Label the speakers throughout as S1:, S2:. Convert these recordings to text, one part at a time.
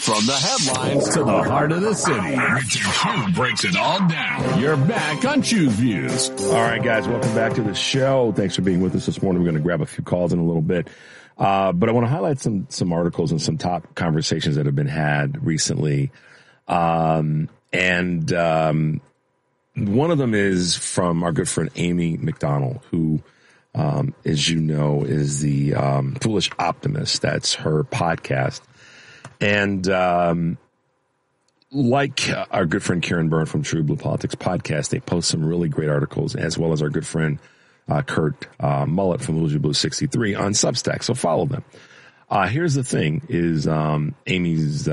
S1: From the headlines to the heart of the city, Richard Hugh breaks it all down. You're back on Choose Views.
S2: All right, guys, welcome back to the show. Thanks for being with us this morning. We're going to grab a few calls in a little bit. But I want to highlight some articles and some top conversations that have been had recently. One of them is from our good friend Amy McDonald, who, as you know, is the Foolish Optimist. That's her podcast. And like our good friend Karen Byrne from True Blue Politics podcast, they post some really great articles, as well as our good friend Kurt Mullet from Luigi Blue 63 on Substack. So follow them. Here's the thing: is Amy's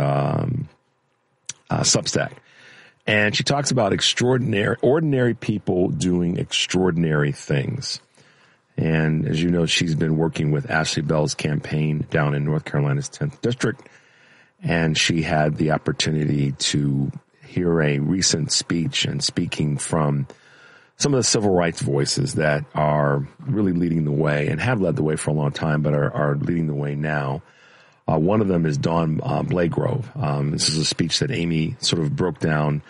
S2: Substack, and she talks about ordinary people doing extraordinary things. And as you know, she's been working with Ashley Bell's campaign down in North Carolina's 10th district. And she had the opportunity to hear a recent speech and speaking from some of the civil rights voices that are really leading the way and have led the way for a long time, but are leading the way now. One of them is Dawn Blagrove. This is a speech that Amy sort of broke down,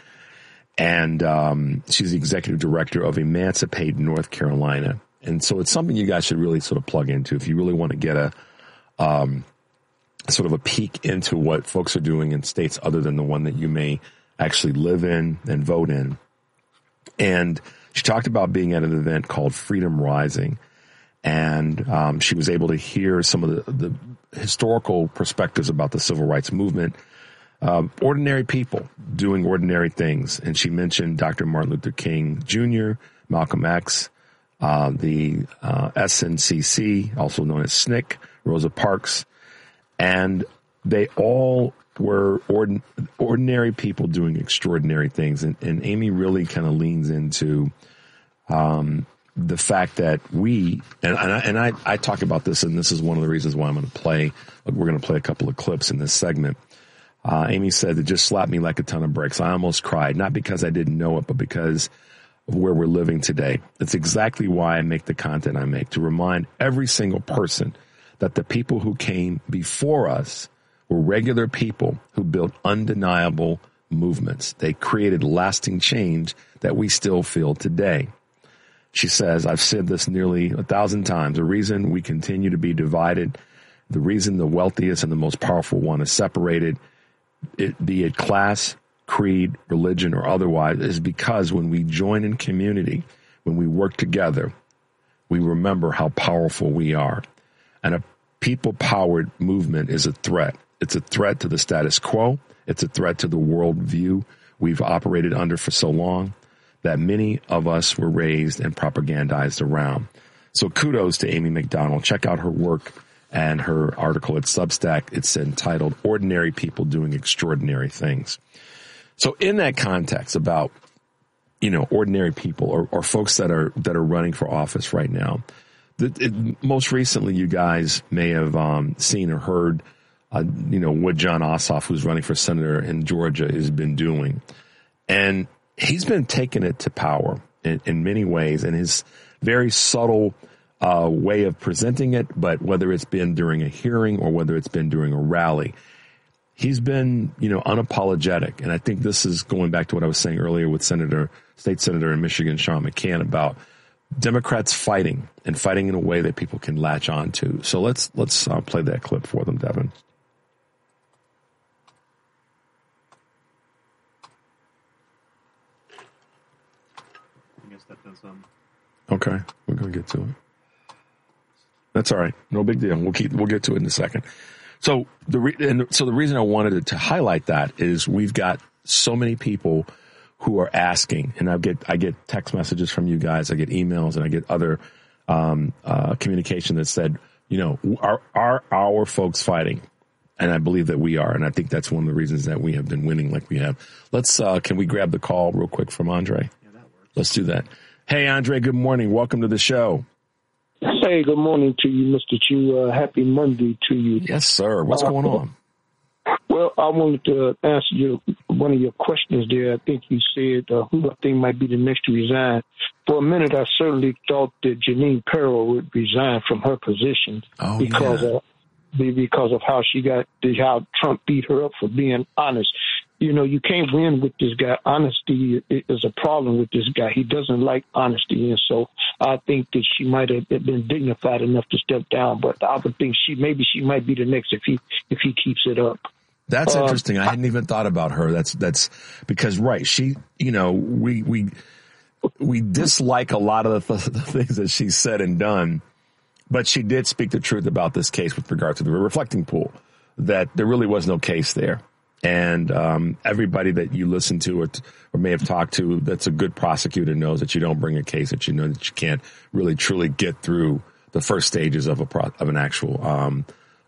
S2: and she's the executive director of Emancipate North Carolina. And so it's something you guys should really sort of plug into if you really want to get a sort of a peek into what folks are doing in states other than the one that you may actually live in and vote in. And she talked about being at an event called Freedom Rising. And she was able to hear some of the historical perspectives about the civil rights movement, ordinary people doing ordinary things. And she mentioned Dr. Martin Luther King Jr., Malcolm X, the SNCC, also known as SNCC, Rosa Parks. And they all were ordinary people doing extraordinary things. And Amy really kind of leans into the fact that I talk about this, and this is one of the reasons why we're going to play a couple of clips in this segment. Amy said, it just slapped me like a ton of bricks. I almost cried, not because I didn't know it, but because of where we're living today. It's exactly why I make the content I make, to remind every single person that the people who came before us were regular people who built undeniable movements. They created lasting change that we still feel today. She says, I've said this nearly 1,000 times. The reason we continue to be divided, the reason the wealthiest and the most powerful one is separated, be it class, creed, religion, or otherwise, is because when we join in community, when we work together, we remember how powerful we are. And a people-powered movement is a threat. It's a threat to the status quo. It's a threat to the worldview we've operated under for so long that many of us were raised and propagandized around. So kudos to Amy McDonald. Check out her work and her article at Substack. It's entitled Ordinary People Doing Extraordinary Things. So in that context about, ordinary people or folks that are running for office right now, most recently, you guys may have seen or heard, what Jon Ossoff, who's running for senator in Georgia, has been doing. And he's been taking it to power in many ways, and his very subtle way of presenting it, but whether it's been during a hearing or whether it's been during a rally, he's been, unapologetic. And I think this is going back to what I was saying earlier with State Senator in Michigan, Sean McCann, about Democrats fighting in a way that people can latch on to. So let's play that clip for them, Devin.
S3: I guess that does
S2: Okay, we're gonna get to it. That's all right, no big deal. We'll get to it in a second. So the reason I wanted to highlight that is we've got so many people who are asking, and I get text messages from you guys, I get emails, and I get other communication that said, are our folks fighting? And I believe that we are, and I think that's one of the reasons that we have been winning like we have. Can we grab the call real quick from Andre?
S3: Yeah, that works.
S2: Let's do that. Hey, Andre, good morning. Welcome to the show.
S4: Hey, good morning to you, Mr. Chu. Happy Monday to you.
S2: Yes, sir. What's going on?
S4: Well, I wanted to answer one of your questions there. I think you said who I think might be the next to resign. For a minute, I certainly thought that Jeanine Pirro would resign from her position because of how how Trump beat her up for being honest. You can't win with this guy. Honesty is a problem with this guy. He doesn't like honesty. And so I think that she might have been dignified enough to step down. But I would think she might be the next if he keeps it up.
S2: That's interesting. I hadn't even thought about her. That's because, right. She, we dislike a lot of the things that she said and done, but she did speak the truth about this case with regard to the reflecting pool, that there really was no case there. And everybody that you listen to or may have talked to that's a good prosecutor knows that you don't bring a case that you know that you can't really truly get through the first stages of an actual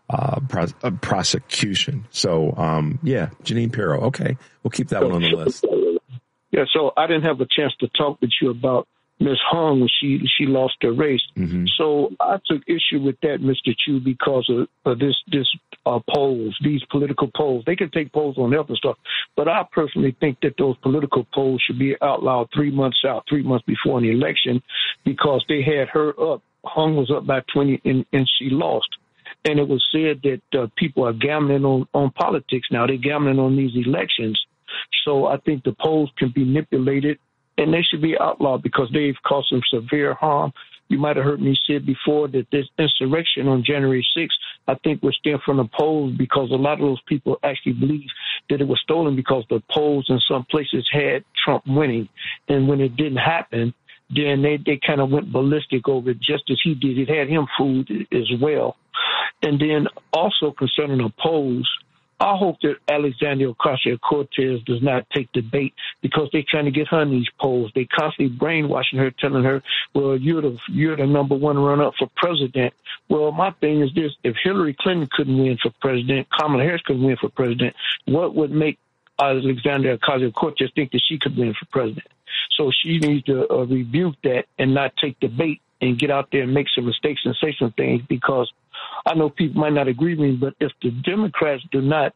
S2: prosecution. So, Jeanine Pirro. Okay, we'll keep that one on the list.
S4: Yeah, so I didn't have a chance to talk with you about Ms. Hung when she lost her race. Mm-hmm. So I took issue with that, Mr. Chu, because of this polls, these political polls. They can take polls on other stuff, but I personally think that those political polls should be outlawed 3 months out, 3 months before an election, because they had her up. Hung was up by 20, and she lost. And it was said that people are gambling on politics now. They're gambling on these elections. So I think the polls can be manipulated, and they should be outlawed because they've caused some severe harm. You might have heard me say before that this insurrection on January 6th, I think, was stemmed from the polls, because a lot of those people actually believe that it was stolen because the polls in some places had Trump winning. And when it didn't happen, then they kind of went ballistic over it, just as he did. It had him fooled as well. And then also concerning the polls, I hope that Alexandria Ocasio-Cortez does not take the bait, because they're trying to get her in these polls. They constantly brainwashing her, telling her, well, you're the number one runner-up for president. Well, my thing is this: if Hillary Clinton couldn't win for president, Kamala Harris couldn't win for president, what would make Alexandria Ocasio-Cortez think that she could win for president? So she needs to rebuke that and not take the bait and get out there and make some mistakes and say some things, because I know people might not agree with me, but if the Democrats do not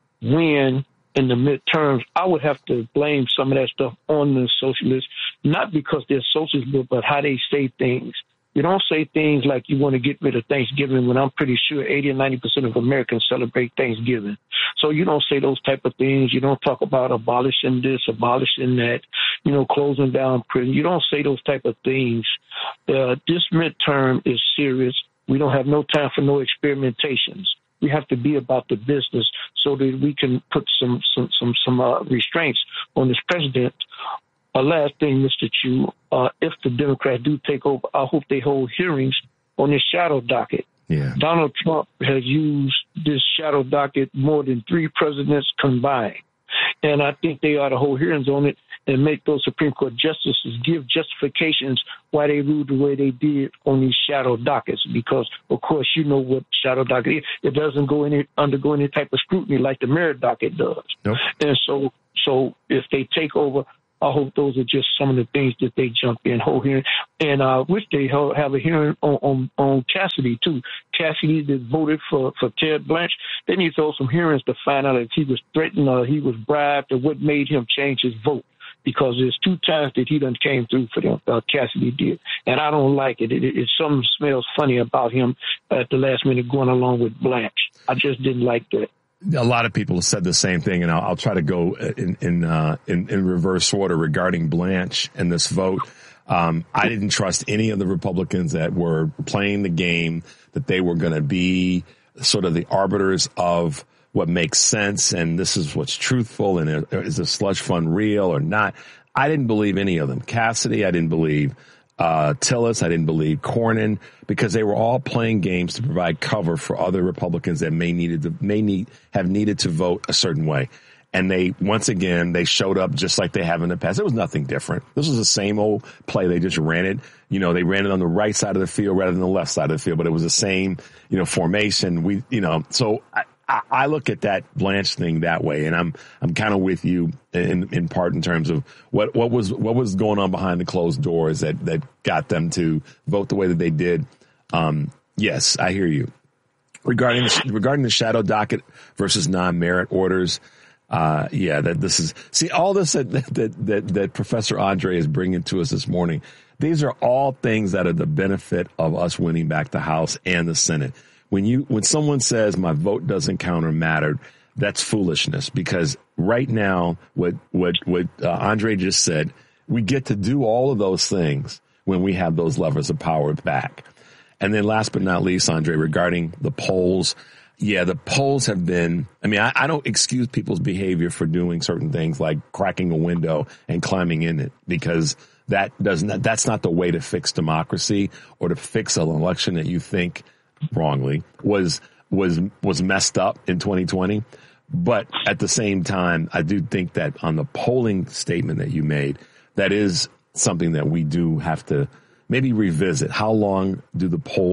S4: win in the midterms, I would have to blame some of that stuff on the socialists, not because they're socialists, but how they say things. You don't say things like you want to get rid of Thanksgiving when I'm pretty sure 80 or 90% of Americans celebrate Thanksgiving. So you don't say those type of things. You don't talk about abolishing this, abolishing that, closing down prison. You don't say those type of things. This midterm is serious. We don't have no time for no experimentations. We have to be about the business so that we can put some restraints on this president. Last thing, Mr. Chu, if the Democrats do take over, I hope they hold hearings on this shadow docket.
S2: Yeah.
S4: Donald Trump has used this shadow docket more than 3 presidents combined. And I think they ought to hold hearings on it and make those Supreme Court justices give justifications why they ruled the way they did on these shadow dockets. Because, of course, you know what shadow docket is. It doesn't undergo any type of scrutiny like the merit docket does.
S2: Nope.
S4: And so if they take over, I hope those are just some of the things that they jump in, hold hearing. And I wish they have a hearing on Cassidy, too. Cassidy that voted for Ted Blanche. They need to hold some hearings to find out if he was threatened or he was bribed or what made him change his vote. Because there's 2 times that he done came through for them, Cassidy did. And I don't like it. It something smells funny about him at the last minute going along with Blanche. I just didn't like that.
S2: A lot of people have said the same thing, and I'll try to go in reverse order regarding Blanche and this vote. I didn't trust any of the Republicans that were playing the game, that they were going to be sort of the arbiters of what makes sense, and this is what's truthful, and is the slush fund real or not. I didn't believe any of them. Cassidy, I didn't believe. Tillis, I didn't believe. Cornyn, because they were all playing games to provide cover for other Republicans that have needed to vote a certain way. And they showed up just like they have in the past. It was nothing different. This was the same old play. They just ran it. They ran it on the right side of the field rather than the left side of the field, but it was the same, formation. So I look at that Blanche thing that way, and I'm kind of with you in part in terms of what was going on behind the closed doors that got them to vote the way that they did. Yes, I hear you. Regarding the shadow docket versus non-merit orders, all this that Professor Andre is bringing to us this morning. These are all things that are the benefit of us winning back the House and the Senate. When someone says my vote doesn't count or matter, that's foolishness, because right now, what Andre just said, we get to do all of those things when we have those levers of power back. And then last but not least, Andre, regarding the polls, yeah, the polls have been, I don't excuse people's behavior for doing certain things like cracking a window and climbing in it, because that's not the way to fix democracy or to fix an election that you think wrongly was messed up in 2020. But at the same time, I do think that on the polling statement that you made, that is something that we do have to maybe revisit. How long should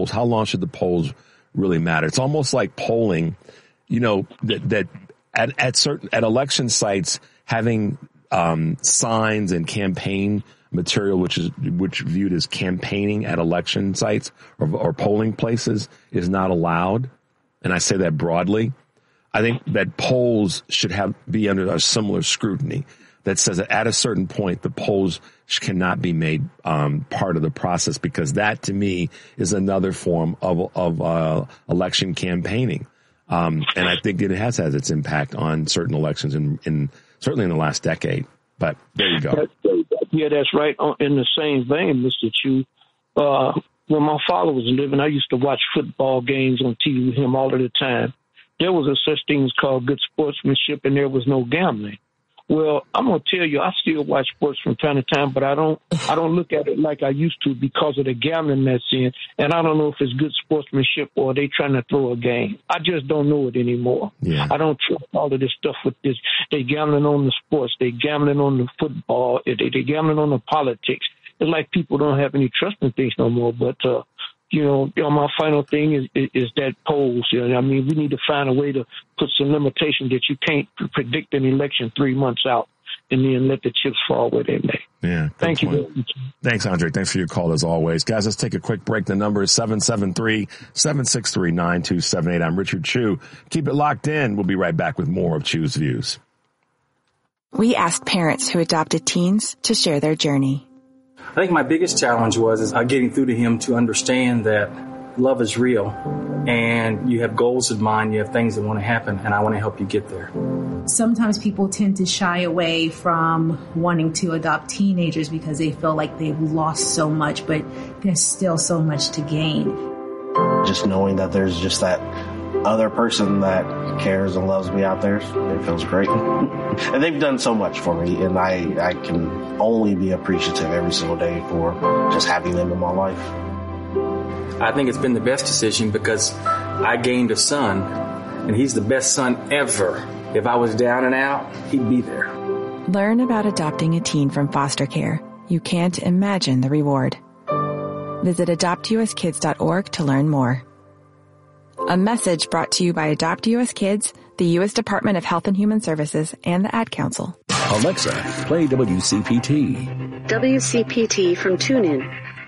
S2: the polls really matter? It's almost like polling, that at election sites, having signs and campaign material, which viewed as campaigning at election sites or polling places, is not allowed. And I say that broadly. I think that polls should be under a similar scrutiny that says that at a certain point, the polls cannot be made part of the process, because that, to me, is another form of election campaigning. And I think it has had its impact on certain elections certainly in the last decade. But there you go.
S4: Yeah, that's right. In the same vein, Mr. Chu, when my father was living, I used to watch football games on TV with him all of the time. There was a such thing as called good sportsmanship, and there was no gambling. Well, I'm going to tell you, I still watch sports from time to time, but I don't look at it like I used to because of the gambling that's in. And I don't know if it's good sportsmanship or they trying to throw a game. I just don't know it anymore. Yeah. I don't trust all of this stuff with this. They gambling on the sports. They gambling on the football. They gambling on the politics. It's like people don't have any trust in things no more. But, my final thing is that polls. We need to find a way to put some limitation that you can't predict an election 3 months out and then let the chips fall where they may.
S2: Yeah.
S4: Thank you very much.
S2: Thanks, Andre. Thanks for your call as always. Guys, let's take a quick break. The number is 773-763-9278. I'm Richard Chu. Keep it locked in. We'll be right back with more of Chu's Views.
S5: We asked parents who adopted teens to share their journey.
S6: I think my biggest challenge was getting through to him to understand that love is real and you have goals in mind, you have things that want to happen, and I want to help you get there.
S7: Sometimes people tend to shy away from wanting to adopt teenagers because they feel like they've lost so much, but there's still so much to gain.
S8: Just knowing that there's just that other person that cares and loves me out there, it feels great. And they've done so much for me, and I can only be appreciative every single day for just having them in my life.
S6: I think it's been the best decision because I gained a son, and he's the best son ever. If I was down and out, he'd be there.
S5: Learn about adopting a teen from foster care. You can't imagine the reward. Visit adoptuskids.org to learn more. A message brought to you by Adopt U.S. Kids, the U.S. Department of Health and Human Services, and the Ad Council.
S1: Alexa, play WCPT.
S9: WCPT from TuneIn.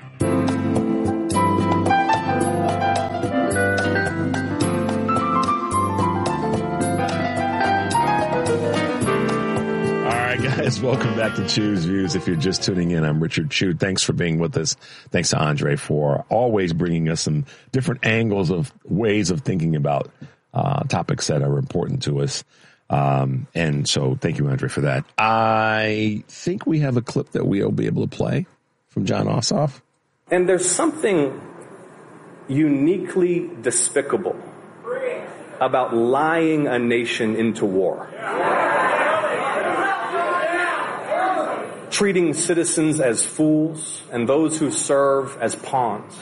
S2: Guys, welcome back to Chu's Views. If you're just tuning in, I'm Richard Chu. Thanks for being with us. Thanks to Andre for always bringing us some different angles of ways of thinking about topics that are important to us. And so thank you, Andre, for that. I think we have a clip that we'll be able to play from Jon Ossoff.
S10: And there's something uniquely despicable about lying a nation into war. Treating citizens as fools and those who serve as pawns.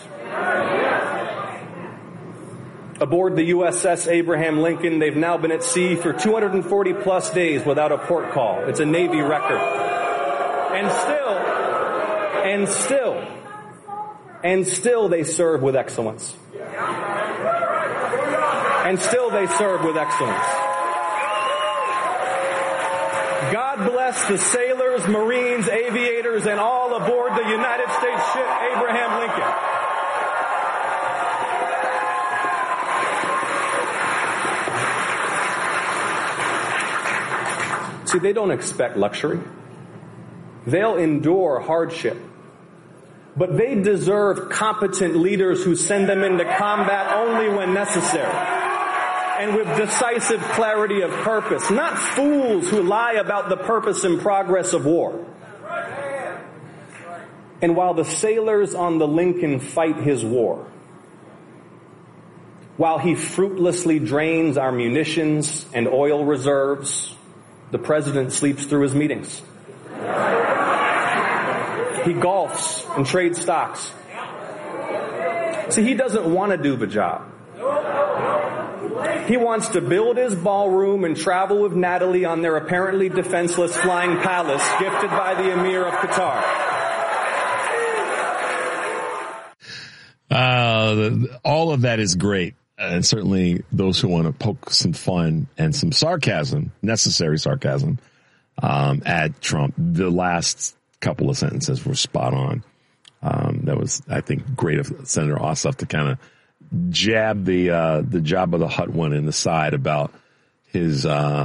S10: Aboard the USS Abraham Lincoln, they've now been at sea for 240 plus days without a port call. It's a Navy record. And still they serve with excellence. And still they serve with excellence. God bless the sailors, Marines, aviators, and all aboard the United States ship Abraham Lincoln. See, they don't expect luxury. They'll endure hardship. But they deserve competent leaders who send them into combat only when necessary, and with decisive clarity of purpose, not fools who lie about the purpose and progress of war. And while the sailors on the Lincoln fight his war, while he fruitlessly drains our munitions and oil reserves, the president sleeps through his meetings. He golfs and trades stocks. See, he doesn't want to do the job. He wants to build his ballroom and travel with Natalie on their apparently defenseless flying palace gifted by the Emir of Qatar.
S2: All of that is great. And certainly those who want to poke some fun and some sarcasm, necessary sarcasm, at Trump. The last couple of sentences were spot on. That was, I think, great of Senator Ossoff to kind of jab the Jabba the Hutt one in the side about his,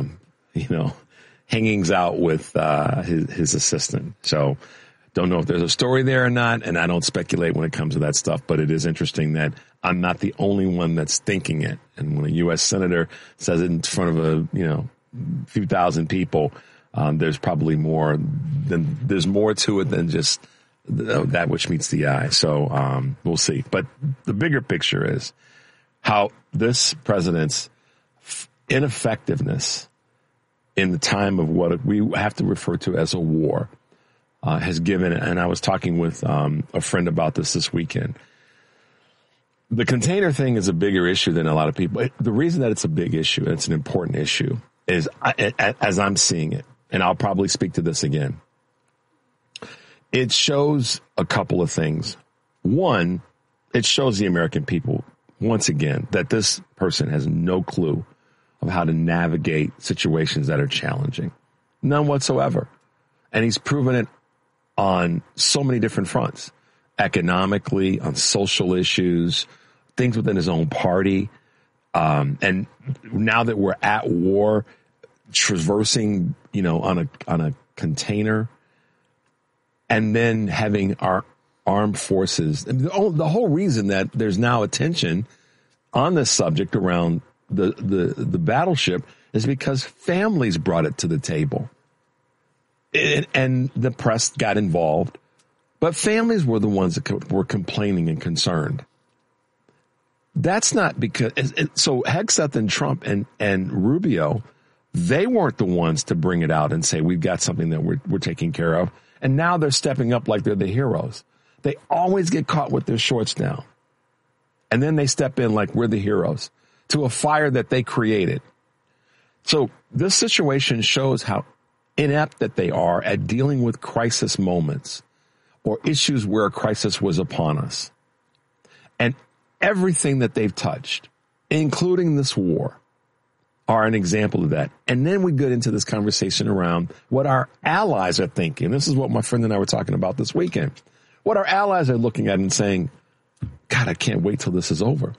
S2: hangings out with, his assistant. So don't know if there's a story there or not. And I don't speculate when it comes to that stuff, but it is interesting that I'm not the only one that's thinking it. And when a U.S. Senator says it in front of a few thousand people, there's probably there's more to it than just that which meets the eye. So, we'll see. But the bigger picture is how this president's ineffectiveness in the time of what we have to refer to as a war, has given, and I was talking with, a friend about this weekend. The container thing is a bigger issue than a lot of people. The reason that it's a big issue, and it's an important issue, is as I'm seeing it, and I'll probably speak to this again. It shows a couple of things. One, it shows the American people, once again, that this person has no clue of how to navigate situations that are challenging. None whatsoever. And he's proven it on so many different fronts. Economically, on social issues, things within his own party. And now that we're at war, traversing, on a container, and then having our armed forces. The whole reason that there's now attention on this subject around the battleship is because families brought it to the table. And the press got involved, but families were the ones that were complaining and concerned. That's not because, so Hegseth and Trump and Rubio, they weren't the ones to bring it out and say, we've got something that we're taking care of. And now they're stepping up like they're the heroes. They always get caught with their shorts down. And then they step in like we're the heroes to a fire that they created. So this situation shows how inept that they are at dealing with crisis moments or issues where a crisis was upon us. And everything that they've touched, including this war, are an example of that. And then we get into this conversation around what our allies are thinking. This is what my friend and I were talking about this weekend. What our allies are looking at and saying, God, I can't wait till this is over.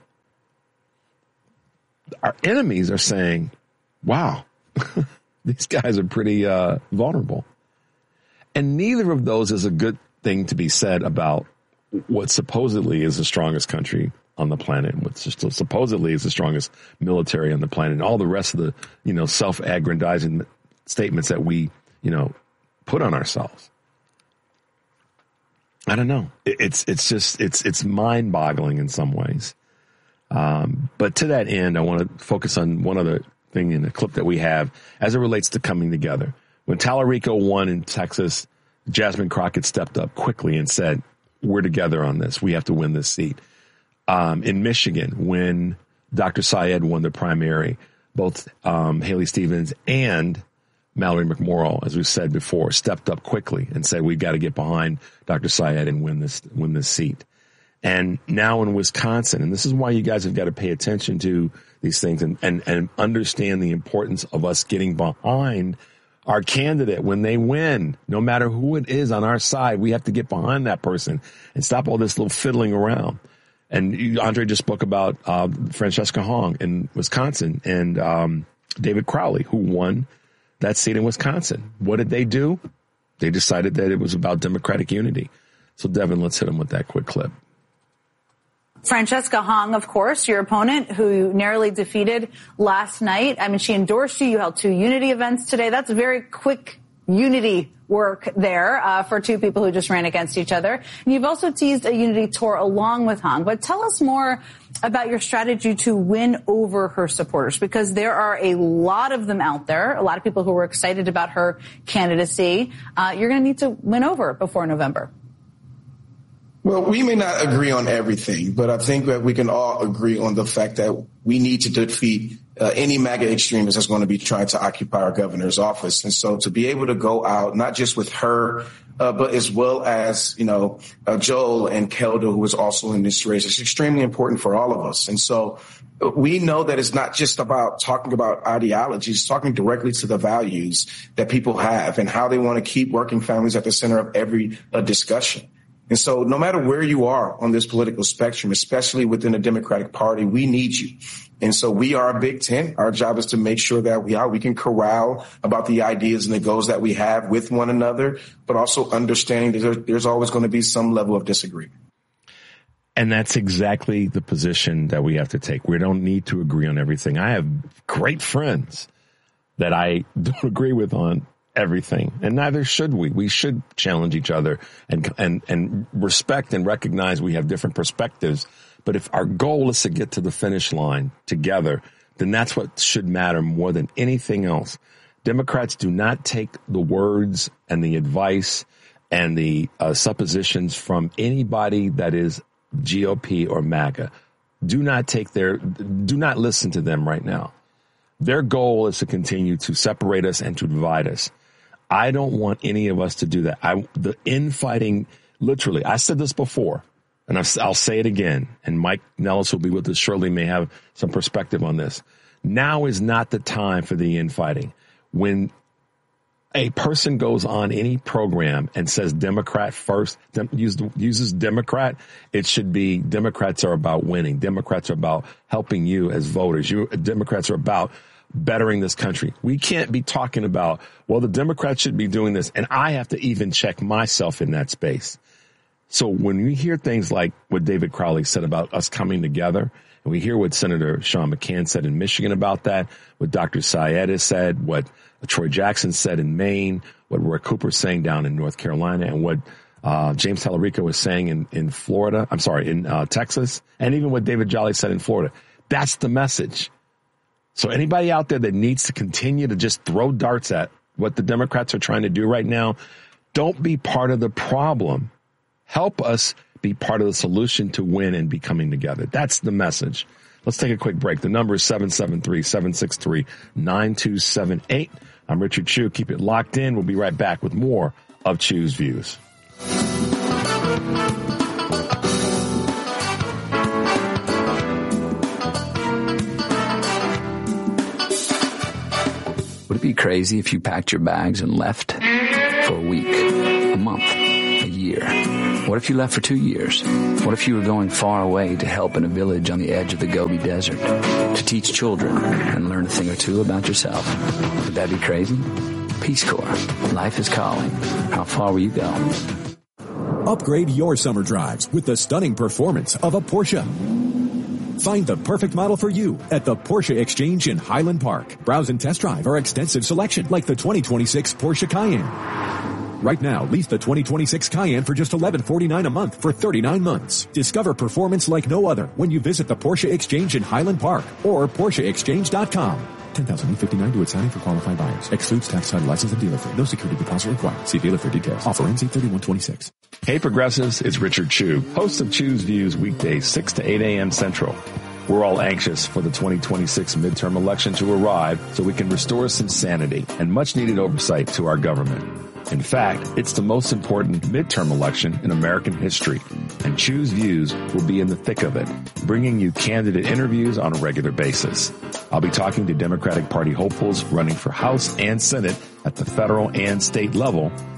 S2: Our enemies are saying, wow, these guys are pretty vulnerable. And neither of those is a good thing to be said about what supposedly is the strongest country on the planet, what supposedly is the strongest military on the planet, and all the rest of the, self-aggrandizing statements that we, put on ourselves. I don't know. It's mind-boggling in some ways. But to that end, I want to focus on one other thing in the clip that we have as it relates to coming together. When Tallarico won in Texas, Jasmine Crockett stepped up quickly and said, we're together on this. We have to win this seat. In Michigan, when Dr. Syed won the primary, both Haley Stevens and Mallory McMorrow, as we've said before, stepped up quickly and said, we've got to get behind Dr. Syed and win this seat. And now in Wisconsin, and this is why you guys have got to pay attention to these things and understand the importance of us getting behind our candidate when they win. No matter who it is on our side, we have to get behind that person and stop all this little fiddling around. And Andre just spoke about Francesca Hong in Wisconsin and David Crowley, who won that seat in Wisconsin. What did they do? They decided that it was about Democratic unity. So, Devin, let's hit him with that quick clip.
S11: Francesca Hong, of course, your opponent, who you narrowly defeated last night. I mean, she endorsed you. You held 2 unity events today. That's very quick unity work there for 2 people who just ran against each other. And you've also teased a unity tour along with Hong. But tell us more about your strategy to win over her supporters, because there are a lot of them out there, a lot of people who were excited about her candidacy. You're going to need to win over before November.
S12: Well, we may not agree on everything, but I think that we can all agree on the fact that we need to defeat any MAGA extremist that's going to be trying to occupy our governor's office. And so to be able to go out, not just with her, but as well as, Joel and Kelda, who is also in this race, it's extremely important for all of us. And so we know that it's not just about talking about ideologies, it's talking directly to the values that people have and how they want to keep working families at the center of every discussion. And so no matter where you are on this political spectrum, especially within the Democratic Party, we need you. And so we are a Big Tent. Our job is to make sure that we can corral about the ideas and the goals that we have with one another, but also understanding that there's always going to be some level of disagreement.
S2: And that's exactly the position that we have to take. We don't need to agree on everything. I have great friends that I don't agree on everything, and neither should we. We should challenge each other and respect and recognize we have different perspectives. But if our goal is to get to the finish line together, then that's what should matter more than anything else. Democrats do not take the words and the advice and the suppositions from anybody that is GOP or MAGA. Do not listen to them right now. Their goal is to continue to separate us and to divide us. I don't want any of us to do that. The infighting, literally, I said this before, and I'll say it again, and Mike Nellis will be with us shortly, may have some perspective on this. Now is not the time for the infighting. When a person goes on any program and says Democrat first, uses Democrat, it should be Democrats are about winning. Democrats are about helping you as voters. Democrats are about bettering this country. We can't be talking about, well, the Democrats should be doing this, and I have to even check myself in that space. So when we hear things like what David Crowley said about us coming together, and we hear what Senator Sean McCann said in Michigan about that, what Dr. Syed has said, what Troy Jackson said in Maine, what Roy Cooper is saying down in North Carolina, and what James Tallarico was saying in Florida, in Texas, and even what David Jolly said in Florida. That's the message. So anybody out there that needs to continue to just throw darts at what the Democrats are trying to do right now, don't be part of the problem. Help us be part of the solution to win and be coming together. That's the message. Let's take a quick break. The number is 773-763-9278. I'm Richard Chew. Keep it locked in. We'll be right back with more of Chew's Views.
S13: Would it be crazy if you packed your bags and left for a week, a month, a year? What if you left for 2 years? What if you were going far away to help in a village on the edge of the Gobi Desert, to teach children and learn a thing or two about yourself? Would that be crazy? Peace Corps. Life is calling. How far will you go?
S14: Upgrade your summer drives with the stunning performance of a Porsche. Find the perfect model for you at the Porsche Exchange in Highland Park. Browse and test drive our extensive selection like the 2026 Porsche Cayenne. Right now, lease the 2026 Cayenne for just $1149 a month for 39 months. Discover performance like no other when you visit the Porsche Exchange in Highland Park or PorscheExchange.com. $10,059 due at signing for qualified buyers. Excludes tax, title, license, and dealer fee. No security deposit required. See dealer for details. Offer ends 8/31/26.
S2: Hey progressives, it's Richard Chew, host of Chew's Views weekdays 6 to 8 a.m. Central. We're all anxious for the 2026 midterm election to arrive so we can restore some sanity and much needed oversight to our government. In fact, it's the most important midterm election in American history, and Chew's Views will be in the thick of it, bringing you candidate interviews on a regular basis. I'll be talking to Democratic Party hopefuls running for House and Senate at the federal and state level,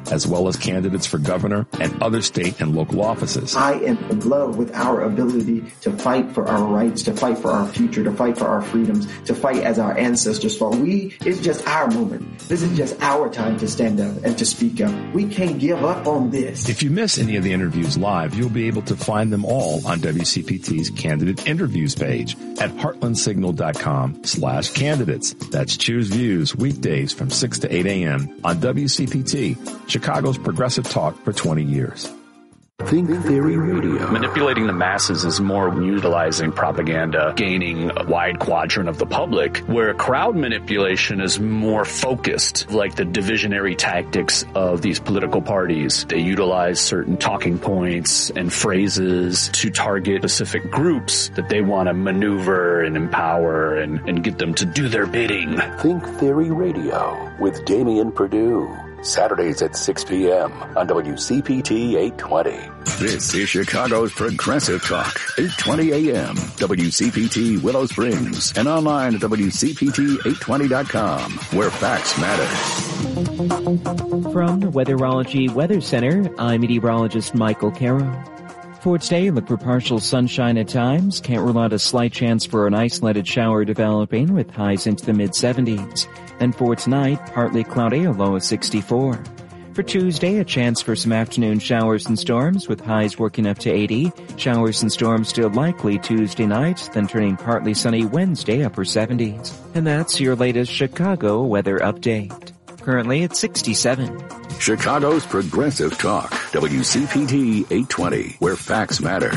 S2: as well as candidates for governor and other state and local offices.
S15: I am in love with our ability to fight for our rights, to fight for our future, to fight for our freedoms, to fight as our ancestors fought. It's just our moment. This is just our time to stand up and to speak up. We can't give up on this.
S2: If you miss any of the interviews live, you'll be able to find them all on WCPT's candidate interviews page at heartlandsignal.com/candidates. That's Choose Views weekdays from 6 to 8 a.m. on WCPT, Chicago's progressive talk for 20 years.
S16: Think Theory Radio. Manipulating the masses is more utilizing propaganda, gaining a wide quadrant of the public, where crowd manipulation is more focused, like the divisionary tactics of these political parties. They utilize certain talking points and phrases to target specific groups that they want to maneuver and empower and get them to do their bidding.
S17: Think Theory Radio with Damian Perdue. Saturdays at 6 p.m. on WCPT 820.
S1: This is Chicago's Progressive Talk, 820 a.m. WCPT Willow Springs, and online at WCPT820.com, where facts matter.
S18: From the Weatherology Weather Center, I'm meteorologist Michael Caro. For today, look for partial sunshine at times. Can't rule out a slight chance for an isolated shower developing with highs into the mid-70s. And for tonight, partly cloudy, a low of 64. For Tuesday, a chance for some afternoon showers and storms with highs working up to 80. Showers and storms still likely Tuesday night, then turning partly sunny Wednesday, upper 70s. And that's your latest Chicago weather update. Currently at 67.
S1: Chicago's Progressive Talk, WCPT 820, where facts matter.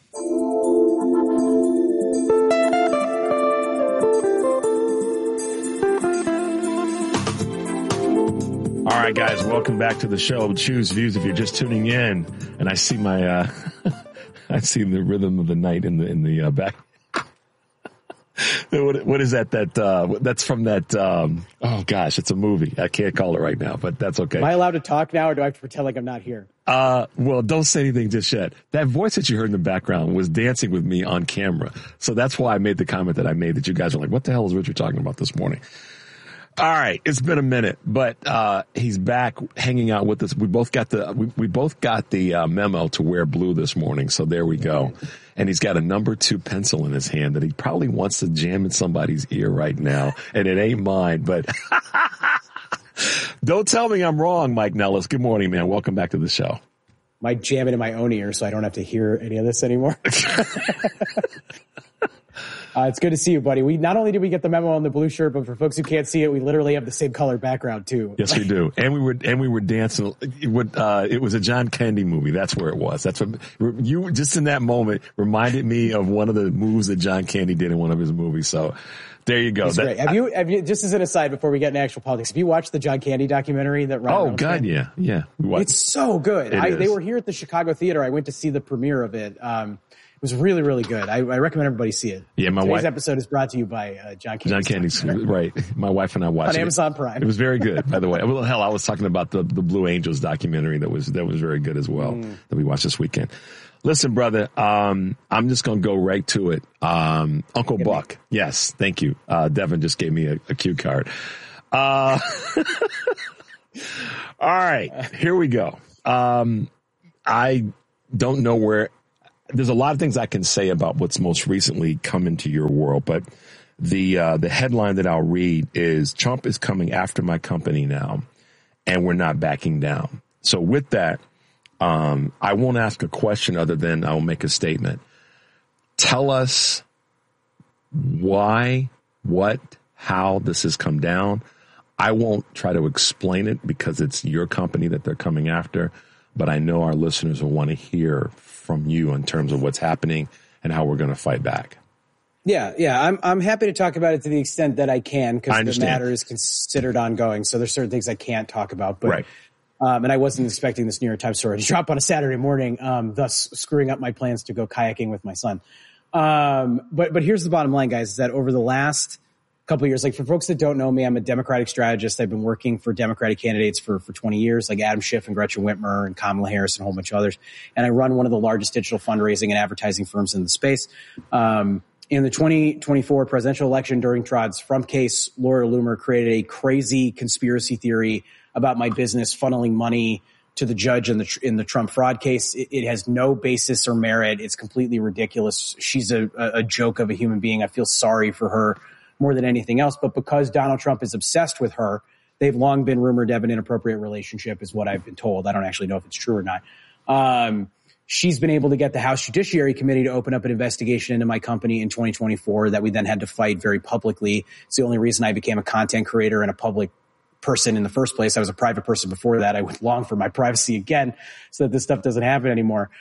S2: All right, guys, welcome back to the show. Choose Views. If you're just tuning in, and I see my, I see the rhythm of the night in the back. What is that? That's from that. Oh gosh, it's a movie. I can't call it right now, but that's okay.
S19: Am I allowed to talk now, or do I have to pretend like I'm not here?
S2: Well, don't say anything just yet. That voice that you heard in the background was dancing with me on camera, so that's why I made the comment that I made. That you guys were like, "What the hell is Richard talking about this morning?" All right, it's been a minute, but he's back hanging out with us. We both got the memo to wear blue this morning, so there we go. And he's got a number 2 pencil in his hand that he probably wants to jam in somebody's ear right now, and it ain't mine. But don't tell me I'm wrong, Mike Nellis. Good morning, man. Welcome back to the show.
S19: Might jam it in my own ear so I don't have to hear any of this anymore. It's good to see you, buddy. Not only did we get the memo on the blue shirt, but for folks who can't see it, we literally have the same color background too.
S2: Yes, we do. And we were dancing. It was a John Candy movie. That's where it was. That's what you just in that moment reminded me of one of the moves that John Candy did in one of his movies. So there you go.
S19: That's great. Have you, just as an aside before we get into actual politics, have you watched the John Candy documentary that Ryan Reynolds
S2: God,
S19: made?
S2: Yeah.
S19: It's so good. They were here at the Chicago Theater. I went to see the premiere of it. It was really, really good. I recommend everybody see it.
S2: Yeah,
S19: Today's episode is brought to you by John Candy.
S2: John Candy's right. My wife and I watched
S19: it on Amazon Prime.
S2: It was very good, by the way. Well, hell, I was talking about the Blue Angels documentary that was very good as well that we watched this weekend. Listen, brother, I'm just gonna go right to it. Uncle Buck, yes, thank you. Devin just gave me a cue card. All right, here we go. I don't know where. There's a lot of things I can say about what's most recently come into your world, but the headline that I'll read is Trump is coming after my company now, and we're not backing down. So with that, I won't ask a question other than I'll make a statement. Tell us why, what, how this has come down. I won't try to explain it because it's your company that they're coming after, but I know our listeners will want to hear from you in terms of what's happening and how we're going to fight back.
S19: Yeah. I'm happy to talk about it to the extent that I can because the matter is considered ongoing. So there's certain things I can't talk about. But,
S2: right.
S19: And I wasn't expecting this New York Times story to drop on a Saturday morning, thus screwing up my plans to go kayaking with my son. But here's the bottom line, guys, is that over the last couple of years, like for folks that don't know me, I'm a Democratic strategist. I've been working for Democratic candidates for 20 years, like Adam Schiff and Gretchen Whitmer and Kamala Harris and a whole bunch of others. And I run one of the largest digital fundraising and advertising firms in the space. In the 2024 presidential election during Todd's Trump case, Laura Loomer created a crazy conspiracy theory about my business funneling money to the judge in the Trump fraud case. It has no basis or merit. It's completely ridiculous. She's a joke of a human being. I feel sorry for her more than anything else. But because Donald Trump is obsessed with her, they've long been rumored to have an inappropriate relationship, is what I've been told. I don't actually know if it's true or not. She's been able to get the House Judiciary Committee to open up an investigation into my company in 2024 that we then had to fight very publicly. It's the only reason I became a content creator and a public person in the first place. I was a private person before that. I would long for my privacy again so that this stuff doesn't happen anymore.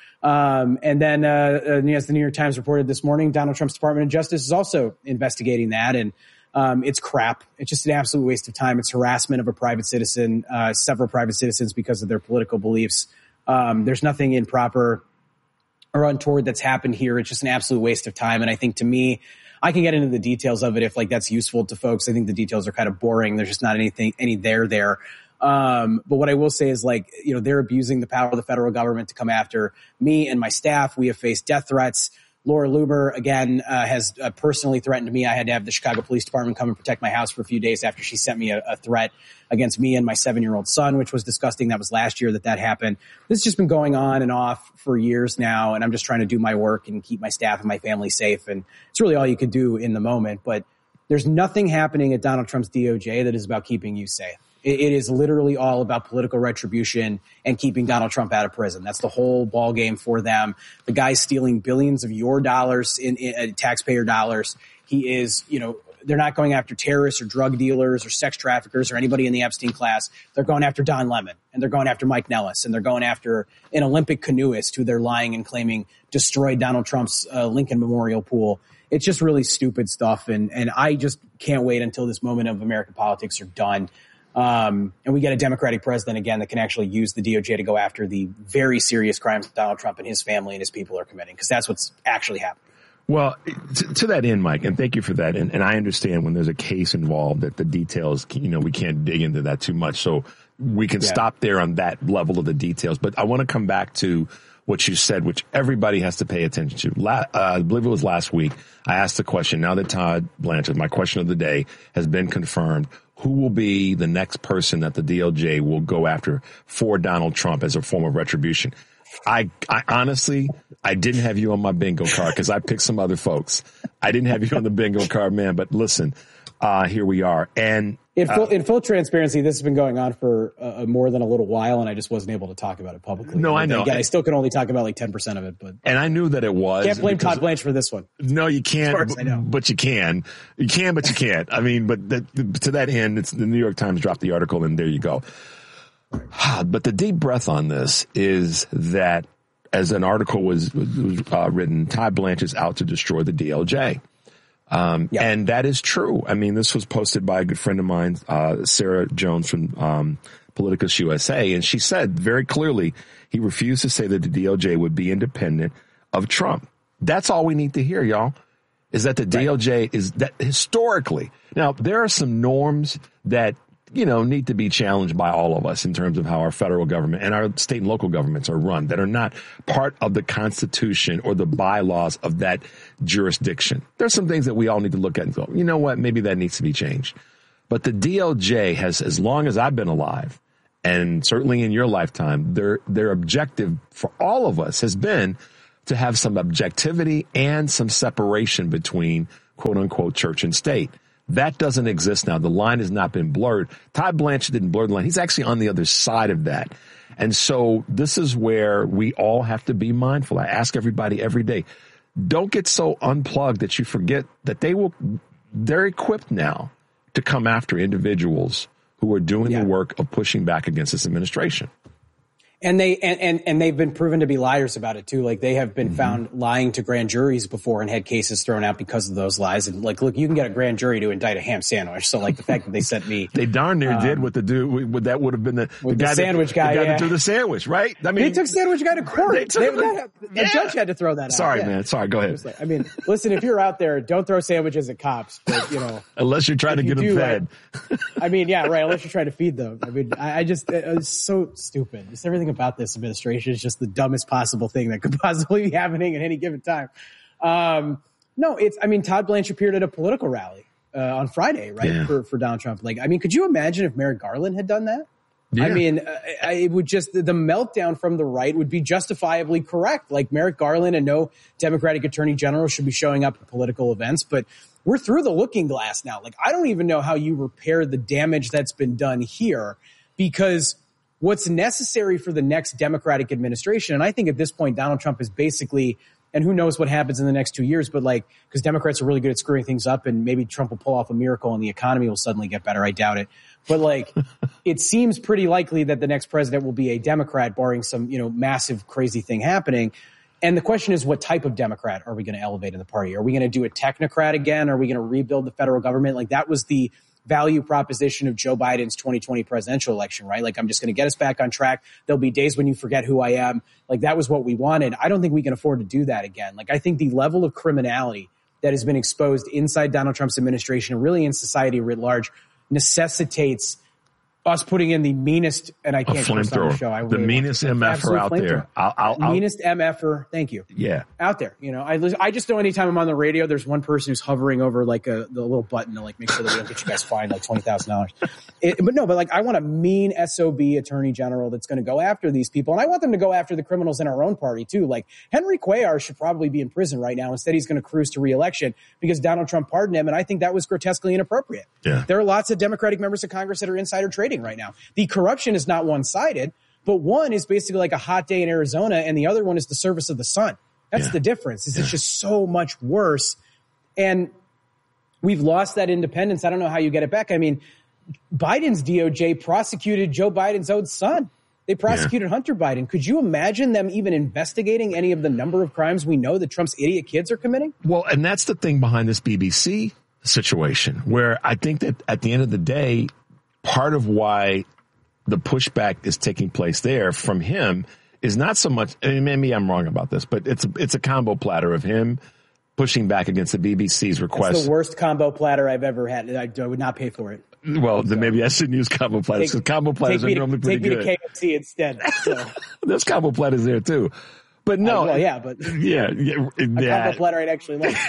S19: And then, as the New York Times reported this morning, Donald Trump's Department of Justice is also investigating that. And it's crap. It's just an absolute waste of time. It's harassment of a private citizen, several private citizens because of their political beliefs. There's nothing improper or untoward that's happened here. It's just an absolute waste of time. And I think, to me, I can get into the details of it if that's useful to folks. I think the details are kind of boring. There's just not any there. But what I will say is, they're abusing the power of the federal government to come after me and my staff. We have faced death threats. Laura Loomer, again, has personally threatened me. I had to have the Chicago Police Department come and protect my house for a few days after she sent me a threat against me and my 7-year-old son, which was disgusting. That was last year that happened. This has just been going on and off for years now, and I'm just trying to do my work and keep my staff and my family safe. And it's really all you could do in the moment. But there's nothing happening at Donald Trump's DOJ that is about keeping you safe. It is literally all about political retribution and keeping Donald Trump out of prison. That's the whole ball game for them. The guy's stealing billions of your dollars in taxpayer dollars. He is, they're not going after terrorists or drug dealers or sex traffickers or anybody in the Epstein class. They're going after Don Lemon, and they're going after Mike Nellis, and they're going after an Olympic canoeist who they're lying and claiming destroyed Donald Trump's Lincoln Memorial pool. It's just really stupid stuff. And I just can't wait until this moment of American politics are done. And we get a Democratic president again that can actually use the DOJ to go after the very serious crimes that Donald Trump and his family and his people are committing, because that's what's actually happening.
S2: Well, to that end, Mike, and thank you for that. And I understand when there's a case involved that the details, we can't dig into that too much. So we can stop there on that level of the details. But I want to come back to what you said, which everybody has to pay attention to. I believe it was last week. I asked the question, now that Todd Blanchard, my question of the day, has been confirmed, who will be the next person that the DOJ will go after for Donald Trump as a form of retribution? I honestly, I didn't have you on my bingo card because I picked some other folks. I didn't have you on the bingo card, man. But listen, here we are. And
S19: in full transparency, this has been going on for more than a little while, and I just wasn't able to talk about it publicly.
S2: No, I know.
S19: Again, I still can only talk about 10% of it. And
S2: I knew that it was.
S19: Can't blame Todd Blanchard for this one.
S2: No, you can't.
S19: Of course, I know.
S2: But you can. You can, but you can't. I mean, to that end, it's the New York Times dropped the article, and there you go. But the deep breath on this is that, as an article was written, Todd Blanchard's out to destroy the DOJ. And that is true. I mean, this was posted by a good friend of mine, Sarah Jones from Politicus USA, and she said very clearly he refused to say that the DOJ would be independent of Trump. That's all we need to hear, y'all, is that the DOJ is that historically. Now, there are some norms that need to be challenged by all of us in terms of how our federal government and our state and local governments are run that are not part of the Constitution or the bylaws of that jurisdiction. There's some things that we all need to look at and go, you know what, maybe that needs to be changed. But the DOJ has, as long as I've been alive, and certainly in your lifetime, their objective for all of us has been to have some objectivity and some separation between quote unquote church and state. That doesn't exist now. The line has not been blurred. Todd Blanchard didn't blur the line. He's actually on the other side of that. And so this is where we all have to be mindful. I ask everybody every day, don't get so unplugged that you forget that they're equipped now to come after individuals who are doing the work of pushing back against this administration.
S19: And they've been proven to be liars about it too. Like, they have been found lying to grand juries before and had cases thrown out because of those lies. And look, you can get a grand jury to indict a ham sandwich. So the fact that they sent me,
S2: they darn near did with the dude. That would have been the guy
S19: sandwich guy.
S2: The guy that threw the sandwich, right? I mean,
S19: they took sandwich guy to court. The judge had to throw that out.
S2: Sorry, man. Sorry. Go ahead.
S19: I mean, listen, if you're out there, don't throw sandwiches at cops. But,
S2: unless you're trying to get them fed.
S19: I mean, yeah, right. Unless you're trying to feed them. I mean, it's so stupid. Just everything about this administration is just the dumbest possible thing that could possibly be happening at any given time. No, Todd Blanche appeared at a political rally on Friday, right?
S2: Yeah.
S19: For Donald Trump. Could you imagine if Merrick Garland had done that?
S2: Yeah.
S19: It would just, the meltdown from the right would be justifiably correct. Like Merrick Garland and no Democratic attorney general should be showing up at political events, but we're through the looking glass now. I don't even know how you repair the damage that's been done here, because what's necessary for the next Democratic administration, and I think at this point, Donald Trump is basically, and who knows what happens in the next 2 years, but because Democrats are really good at screwing things up, and maybe Trump will pull off a miracle and the economy will suddenly get better. I doubt it. But it seems pretty likely that the next president will be a Democrat, barring some, massive crazy thing happening. And the question is, what type of Democrat are we going to elevate in the party? Are we going to do a technocrat again? Are we going to rebuild the federal government? That was the value proposition of Joe Biden's 2020 presidential election, right? I'm just going to get us back on track. There'll be days when you forget who I am. That was what we wanted. I don't think we can afford to do that again. I think the level of criminality that has been exposed inside Donald Trump's administration and really in society writ large necessitates us putting in the meanest, and I can't curse on the show.
S2: The meanest MFer out there.
S19: Meanest MFer. Thank you.
S2: Yeah.
S19: Out there. I just know anytime I'm on the radio, there's one person who's hovering over the little button to make sure that we don't get you guys fined $20,000. But I want a mean SOB attorney general that's going to go after these people. And I want them to go after the criminals in our own party too. Henry Cuellar should probably be in prison right now. Instead, he's going to cruise to re-election because Donald Trump pardoned him. And I think that was grotesquely inappropriate.
S2: Yeah.
S19: There are lots of Democratic members of Congress that are insider trading right now. The corruption is not one-sided, but one is basically like a hot day in Arizona, and the other one is the service of the sun. That's the difference. It's just so much worse. And we've lost that independence. I don't know how you get it back. Biden's DOJ prosecuted Joe Biden's own son. They prosecuted Hunter Biden. Could you imagine them even investigating any of the number of crimes we know that Trump's idiot kids are committing?
S2: Well, and that's the thing behind this BBC situation, where I think that at the end of the day, part of why the pushback is taking place there from him is not so much, maybe I'm wrong about this, but it's a combo platter of him pushing back against the BBC's request.
S19: It's the worst combo platter I've ever had. I would not pay for it.
S2: Well, then maybe I shouldn't use combo platters, because combo platters are normally pretty good.
S19: Take me to KFC instead. So.
S2: There's combo platters there too. But no.
S19: A combo platter I'd actually like.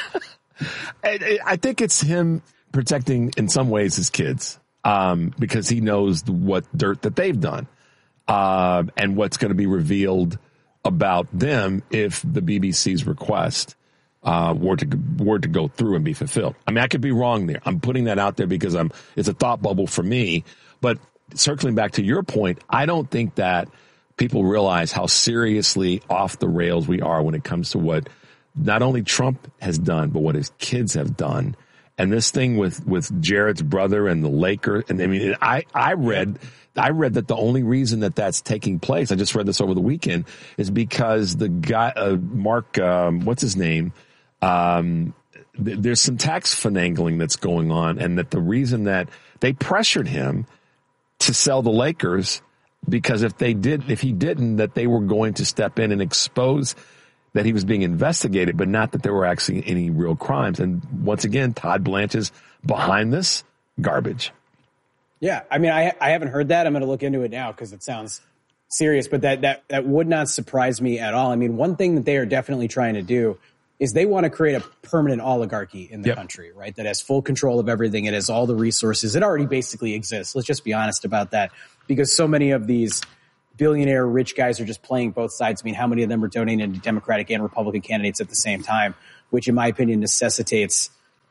S2: I think it's him protecting, in some ways, his kids. Because he knows what dirt that they've done, and what's going to be revealed about them if the BBC's request were to go through and be fulfilled. I could be wrong there. I'm putting that out there because it's a thought bubble for me. But circling back to your point, I don't think that people realize how seriously off the rails we are when it comes to what not only Trump has done, but what his kids have done. And this thing with Jared's brother and the Lakers, and I read that the only reason that that's taking place, I just read this over the weekend, is because the guy, Mark, what's his name? There's some tax finagling that's going on, and that the reason that they pressured him to sell the Lakers, because if he didn't, that they were going to step in and expose that he was being investigated, but not that there were actually any real crimes. And once again, Todd Blanche is behind this garbage.
S19: Yeah. I haven't heard that. I'm going to look into it now because it sounds serious, but that would not surprise me at all. One thing that they are definitely trying to do is they want to create a permanent oligarchy in the country, right? That has full control of everything. It has all the resources. It already basically exists. Let's just be honest about that, because so many of these billionaire rich guys are just playing both sides. How many of them are donating to Democratic and Republican candidates at the same time, which in my opinion necessitates,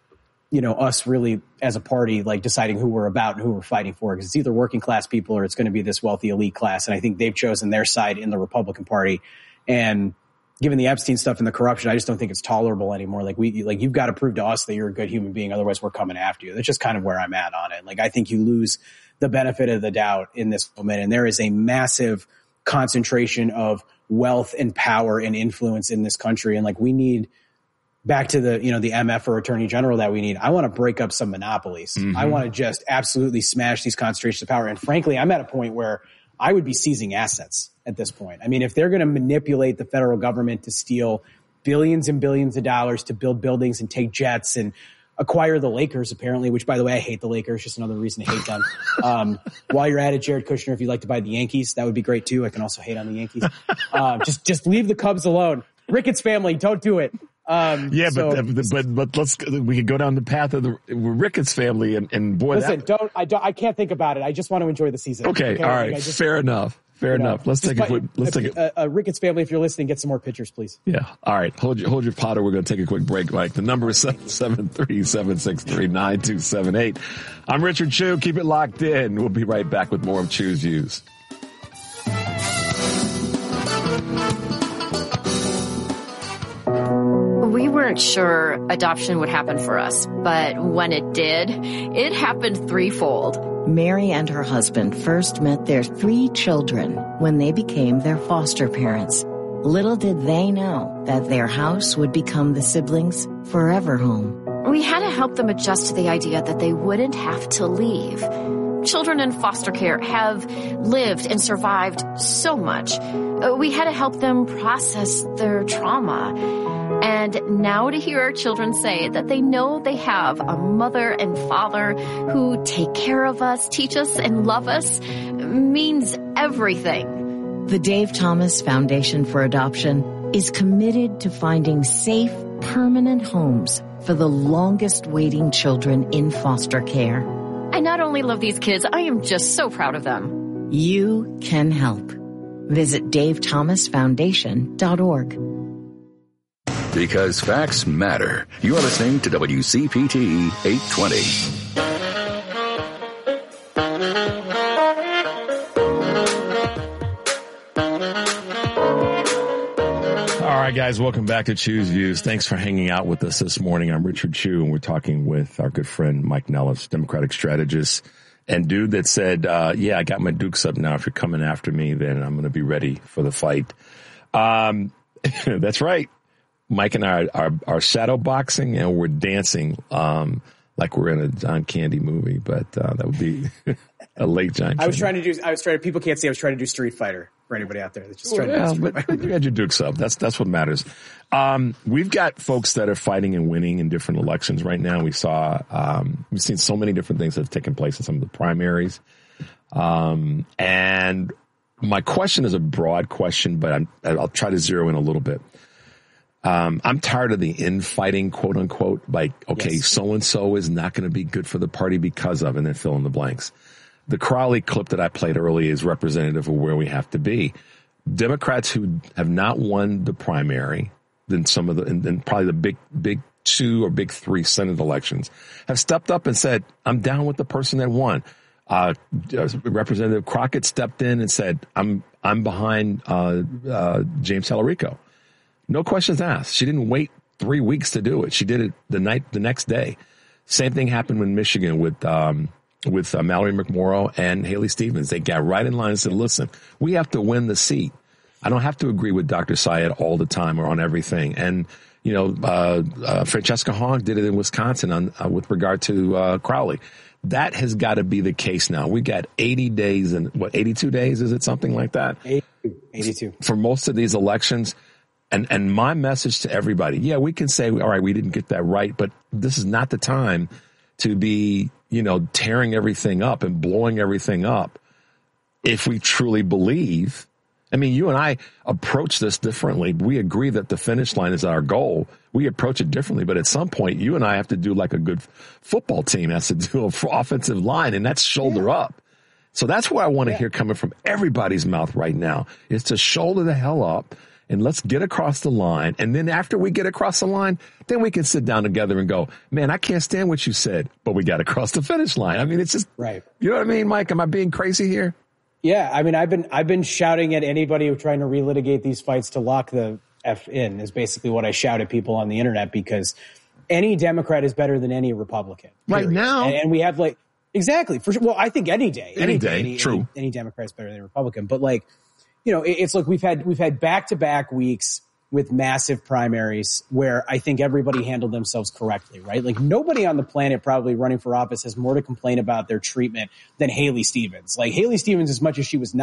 S19: us really as a party, deciding who we're about and who we're fighting for. Because it's either working class people or it's going to be this wealthy elite class. And I think they've chosen their side in the Republican Party. And given the Epstein stuff and the corruption, I just don't think it's tolerable anymore. You've got to prove to us that you're a good human being. Otherwise we're coming after you. That's just kind of where I'm at on it. I think you lose the benefit of the doubt in this moment. And there is a massive concentration of wealth and power and influence in this country. And we need, back to the MF or attorney general that we need, I want to break up some monopolies. Mm-hmm. I want to just absolutely smash these concentrations of power. And frankly, I'm at a point where I would be seizing assets at this point. If they're going to manipulate the federal government to steal billions and billions of dollars to build buildings and take jets and acquire the Lakers, apparently, which, by the way, I hate the Lakers. Just another reason to hate them. While you're at it, Jared Kushner, if you'd like to buy the Yankees, that would be great, too. I can also hate on the Yankees. Just leave the Cubs alone. Ricketts family, don't do it.
S2: But we could go down the path of the Ricketts family and boy,
S19: listen, I can't think about it. I just want to enjoy the season.
S2: Okay. All right. Fair enough. Let's take
S19: a Ricketts family. If you're listening, get some more pictures, please.
S2: Yeah. All right. Hold your Potter. We're going to take a quick break, Mike. The number is 773-763-9278. I'm Richard Chew. Keep it locked in. We'll be right back with more of Chew's Views.
S20: We weren't sure adoption would happen for us, but when it did, it happened threefold.
S21: Mary and her husband first met their 3 children when they became their foster parents. Little did they know that their house would become the siblings' forever home.
S20: We had to help them adjust to the idea that they wouldn't have to leave. Children in foster care have lived and survived so much. We had to help them process their trauma. And now to hear our children say that they know they have a mother and father who take care of us, teach us, and love us means everything.
S21: The Dave Thomas Foundation for Adoption is committed to finding safe, permanent homes for the longest waiting children in foster care.
S20: I not only love these kids, I am just so proud of them.
S21: You can help. Visit davethomasfoundation.org.
S1: Because facts matter. You are listening to WCPT 820.
S2: All right, guys, welcome back to Chew's Views. Thanks for hanging out with us this morning. I'm Richard Chew, and we're talking with our good friend Mike Nellis, Democratic strategist and dude that said, I got my dukes up now. If you're coming after me, then I'm going to be ready for the fight. That's right. Mike and I are shadow boxing, and we're dancing like we're in a John Candy movie, but that would be a late John Candy.
S19: People can't see, I was trying to do Street Fighter for anybody out there that's just trying to do Street Fighter.
S2: But you had your dukes up. That's what matters. We've got folks that are fighting and winning in different elections right now. We've seen so many different things that have taken place in some of the primaries. And my question is a broad question, but I'll try to zero in a little bit. I'm tired of the infighting, quote unquote, like, okay, so-and-so is not going to be good for the party because of, and then fill in the blanks. The Crowley clip that I played early is representative of where we have to be. Democrats who have not won the primary, then and probably the big 2 or big 3 Senate elections have stepped up and said, I'm down with the person that won. Representative Crockett stepped in and said, I'm behind, James Tallarico. No questions asked. She didn't wait 3 weeks to do it. She did it the next day. Same thing happened in Michigan with Mallory McMorrow and Haley Stevens. They got right in line and said, listen, we have to win the seat. I don't have to agree with Dr. Syed all the time or on everything. And, Francesca Hong did it in Wisconsin with regard to Crowley. That has got to be the case now. We got 80 days and 82 days? Is it something like that?
S19: 82.
S2: For most of these elections. And my message to everybody, we can say, all right, we didn't get that right, but this is not the time to be, tearing everything up and blowing everything up. If we truly believe, you and I approach this differently. We agree that the finish line is our goal. We approach it differently, but at some point you and I have to do like a good football team has to do an offensive line, and that's shoulder up. So that's what I want to hear coming from everybody's mouth right now is to shoulder the hell up. And let's get across the line. And then after we get across the line, then we can sit down together and go, man, I can't stand what you said, but we got across the finish line. It's just,
S19: right.
S2: You know what I mean, Mike? Am I being crazy here?
S19: Yeah. I've been shouting at anybody who's trying to relitigate these fights to lock the F in is basically what I shout at people on the internet, because any Democrat is better than any Republican. Period.
S2: Right now.
S19: And we have exactly. For sure. Well, I think any day.
S2: True.
S19: Any Democrat is better than a Republican. But it's like we've had back-to-back weeks with massive primaries where I think everybody handled themselves correctly, right? Like nobody on the planet probably running for office has more to complain about their treatment than Haley Stevens. Like Haley Stevens, as much as she was not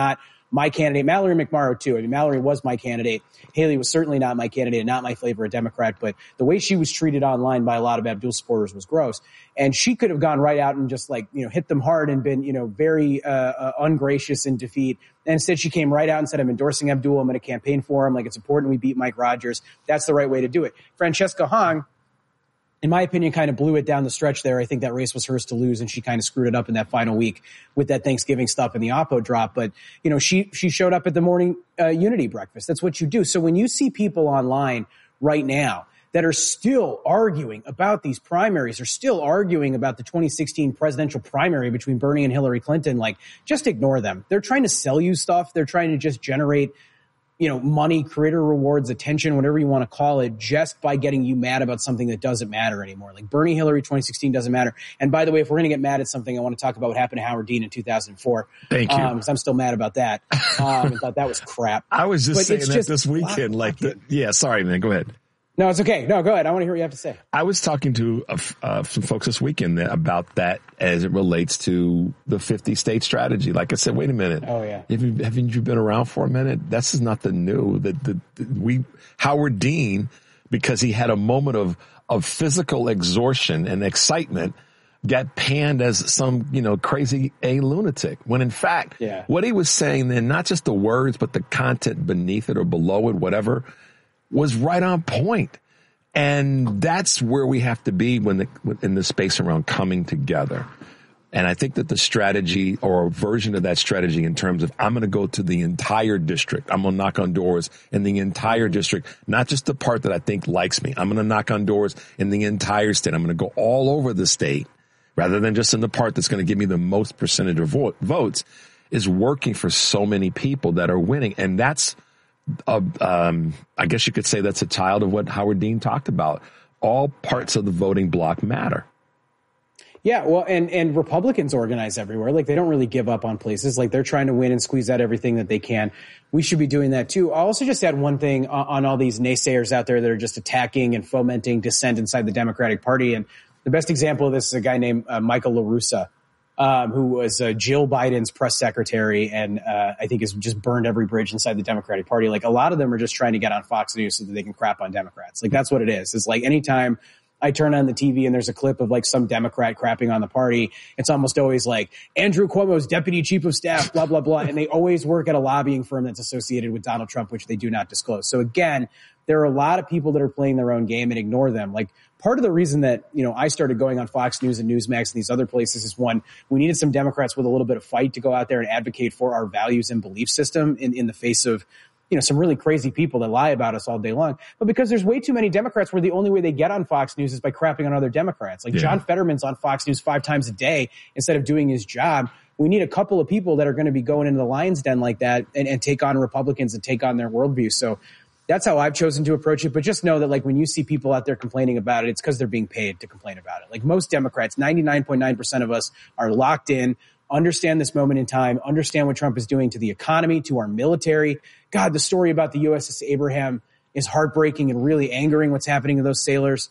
S19: my candidate. Mallory McMorrow, too. I mean, Mallory was my candidate. Haley was certainly not my candidate and not my flavor of Democrat, but the way she was treated online by a lot of Abdul supporters was gross. And she could have gone right out and just hit them hard and been, very ungracious in defeat. And instead she came right out and said, I'm endorsing Abdul. I'm going to campaign for him. Like, it's important we beat Mike Rogers. That's the right way to do it. Francesca Hong, in my opinion, kind of blew it down the stretch there. I think that race was hers to lose, and she kind of screwed it up in that final week with that Thanksgiving stuff and the Oppo drop. But, she showed up at the morning unity breakfast. That's what you do. So when you see people online right now that are still arguing about these primaries, are still arguing about the 2016 presidential primary between Bernie and Hillary Clinton, just ignore them. They're trying to sell you stuff. They're trying to just generate money, creator rewards, attention, whatever you want to call it, just by getting you mad about something that doesn't matter anymore. Like Bernie, Hillary 2016 doesn't matter. And by the way, if we're going to get mad at something, I want to talk about what happened to Howard Dean in 2004.
S2: Thank you.
S19: Because I'm still mad about that. And thought that was crap.
S2: I was just saying that this weekend. Sorry, man. Go ahead.
S19: No, it's okay. No, go ahead. I want to hear what you have to say.
S2: I was talking to some folks this weekend about that as it relates to the 50-state strategy. Like I said, wait a minute.
S19: Oh, yeah.
S2: Haven't you been around for a minute? This is not the new. Howard Dean, because he had a moment of physical exhaustion and excitement, got panned as some, crazy lunatic. When in fact, what he was saying then, not just the words, but the content beneath it or below it, whatever, was right on point. And that's where we have to be in the space around coming together. And I think that the strategy or a version of that strategy in terms of I'm going to go to the entire district. I'm going to knock on doors in the entire district, not just the part that I think likes me. I'm going to knock on doors in the entire state. I'm going to go all over the state rather than just in the part that's going to give me the most percentage of votes is working for so many people that are winning. And that's I guess you could say that's a child of what Howard Dean talked about. All parts of the voting block matter.
S19: Yeah, well, and Republicans organize everywhere. Like, they don't really give up on places. Like, they're trying to win and squeeze out everything that they can. We should be doing that too. I'll also just add one thing on all these naysayers out there that are just attacking and fomenting dissent inside the Democratic Party. And the best example of this is a guy named Michael LaRussa, who was Jill Biden's press secretary and I think has just burned every bridge inside the Democratic Party. Like, a lot of them are just trying to get on Fox News so that they can crap on Democrats. Like, that's what it is. It's like anytime I turn on the TV and there's a clip of some Democrat crapping on the party, it's almost always like Andrew Cuomo's deputy chief of staff, blah, blah, blah. And they always work at a lobbying firm that's associated with Donald Trump, which they do not disclose. So again, there are a lot of people that are playing their own game and ignore them. Like, part of the reason that, I started going on Fox News and Newsmax and these other places is, one, we needed some Democrats with a little bit of fight to go out there and advocate for our values and belief system in the face of, some really crazy people that lie about us all day long. But because there's way too many Democrats where the only way they get on Fox News is by crapping on other Democrats. Like, John Fetterman's on Fox News 5 times a day instead of doing his job. We need a couple of people that are going to be going into the lion's den like that and take on Republicans and take on their worldview. So that's how I've chosen to approach it. But just know that, when you see people out there complaining about it, it's because they're being paid to complain about it. Like, most Democrats, 99.9% of us are locked in, understand this moment in time, understand what Trump is doing to the economy, to our military. God, the story about the USS Abraham is heartbreaking and really angering what's happening to those sailors.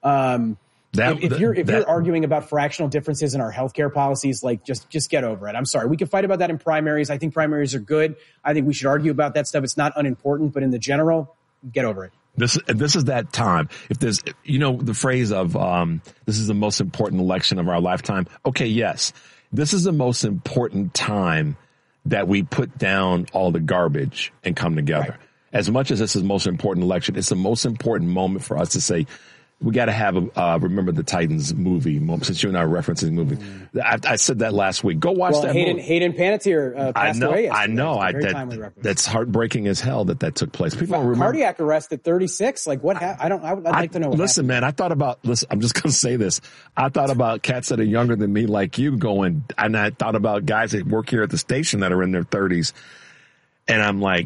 S19: If you're arguing about fractional differences in our healthcare policies, just get over it. I'm sorry. We can fight about that in primaries. I think primaries are good. I think we should argue about that stuff. It's not unimportant, but in the general, get over it.
S2: This is that time. If there's, the phrase of, this is the most important election of our lifetime. Okay. Yes. This is the most important time that we put down all the garbage and come together. Right. As much as this is the most important election, it's the most important moment for us to say, we got to have Remember the Titans movie moment, since you and I are referencing the movie. I said that last week. Go watch that movie.
S19: Hayden Panettiere passed away yesterday.
S2: I know. That's heartbreaking as hell that took place. People don't remember.
S19: Cardiac arrest at 36. Like, what happened? I'd like to know what
S2: happened. Man, I'm just going to say this. I thought about cats that are younger than me like you and I thought about guys that work here at the station that are in their 30s. And I'm like,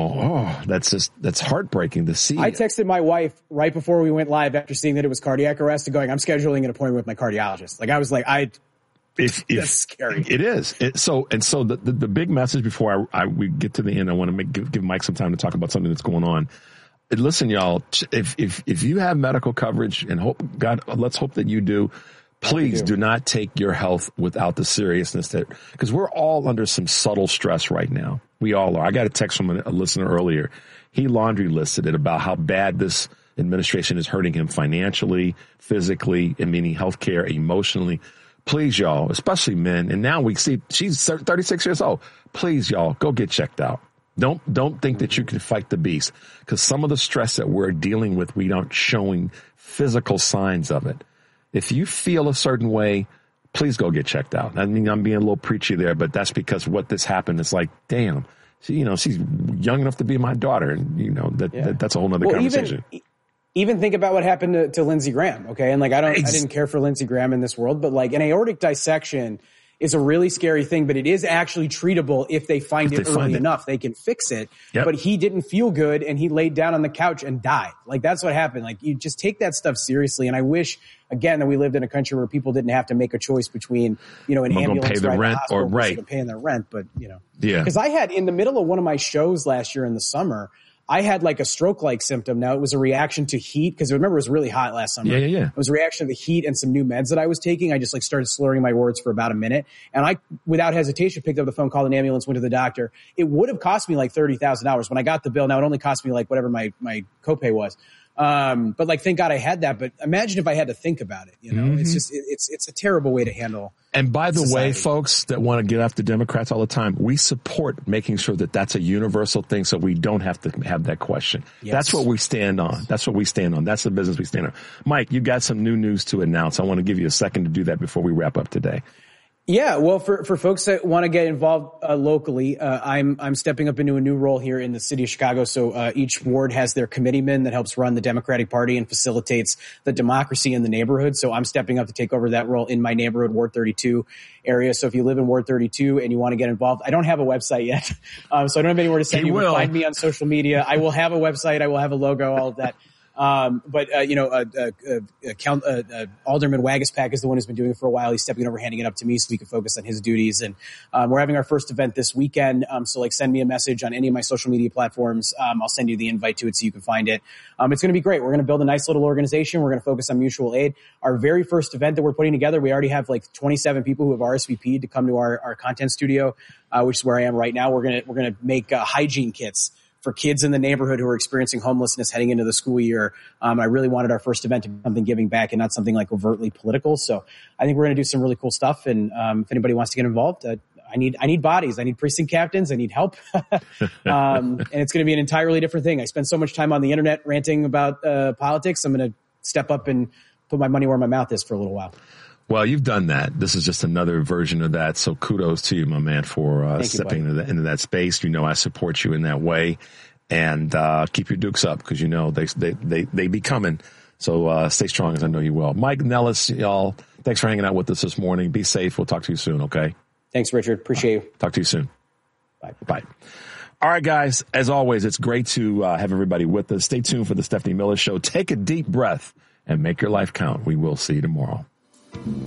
S2: that's heartbreaking to see.
S19: I texted my wife right before we went live after seeing that it was cardiac arrest and going, I'm scheduling an appointment with my cardiologist. Like, I was like, that's scary.
S2: It is. So the big message before we get to the end, I want to give Mike some time to talk about something that's going on. Listen, y'all, if you have medical coverage, and let's hope that you do, Please do not take your health without the seriousness because we're all under some subtle stress right now. We all are. I got a text from a listener earlier. He laundry listed it about how bad this administration is hurting him financially, physically, and meaning healthcare, emotionally. Please, y'all, especially men. And now we see she's 36 years old. Please, y'all, go get checked out. Don't think that you can fight the beast because some of the stress that we're dealing with, we aren't showing physical signs of it. If you feel a certain way, please go get checked out. I mean, I'm being a little preachy there, but that's because what this happened is like, damn, she's young enough to be my daughter. And, that's a whole nother conversation.
S19: Even think about what happened to Lindsey Graham. Okay. And I didn't care for Lindsey Graham in this world, but an aortic dissection is a really scary thing, but it is actually treatable if they find it early enough. They can fix it. Yep. But he didn't feel good and he laid down on the couch and died. That's what happened. You just take that stuff seriously. And I wish, again, that we lived in a country where people didn't have to make a choice between, an ambulance
S2: pay the
S19: ride
S2: rent
S19: to the
S2: or
S19: paying their rent. But,
S2: yeah.
S19: Because I had in the middle of one of my shows last year in the summer, I had a stroke-like symptom. Now, it was a reaction to heat because remember, it was really hot last summer.
S2: Yeah.
S19: It was a reaction to the heat and some new meds that I was taking. I just started slurring my words for about a minute. And I, without hesitation, picked up the phone, called an ambulance, went to the doctor. It would have cost me $30,000. When I got the bill, now it only cost me whatever my copay was. But thank God I had that. But imagine if I had to think about it,
S2: Mm-hmm.
S19: It's just, it's a terrible way to handle.
S2: And by the
S19: society.
S2: way, folks that want to get after Democrats all the time, we support making sure that that's a universal thing so we don't have to have that question. Yes. That's what we stand on. That's what we stand on. That's the business we stand on. Mike, you got some new news to announce. I want to give you a second to do that before we wrap up today.
S19: Yeah, well, for folks that want to get involved locally, I'm stepping up into a new role here in the city of Chicago. So each ward has their committeeman that helps run the Democratic Party and facilitates the democracy in the neighborhood. So I'm stepping up to take over that role in my neighborhood, Ward 32 area. So if you live in Ward 32 and you want to get involved, I don't have a website yet, so I don't have anywhere to send you. But find me on social media. I will have a website. I will have a logo, all of that. But Alderman Wagaspak is the one who's been doing it for a while. He's stepping over, handing it up to me so we can focus on his duties. And, we're having our first event this weekend. So send me a message on any of my social media platforms. I'll send you the invite to it so you can find it. It's going to be great. We're going to build a nice little organization. We're going to focus on mutual aid. Our very first event that we're putting together, we already have 27 people who have RSVP'd to come to our content studio, which is where I am right now. We're going to make hygiene kits for kids in the neighborhood who are experiencing homelessness heading into the school year. I really wanted our first event to be something giving back and not something overtly political. So I think we're going to do some really cool stuff. And if anybody wants to get involved, I need bodies. I need precinct captains. I need help. And it's going to be an entirely different thing. I spend so much time on the internet ranting about politics. I'm going to step up and put my money where my mouth is for a little while.
S2: Well, you've done that. This is just another version of that. So kudos to you, my man, for stepping into that space. I support you in that way. And keep your dukes up because, they be coming. So stay strong as I know you will. Mike Nellis, y'all, thanks for hanging out with us this morning. Be safe. We'll talk to you soon, okay?
S19: Thanks, Richard. Appreciate you.
S2: Talk to you soon.
S19: Bye.
S2: Bye. All right, guys. As always, it's great to have everybody with us. Stay tuned for the Stephanie Miller Show. Take a deep breath and make your life count. We will see you tomorrow.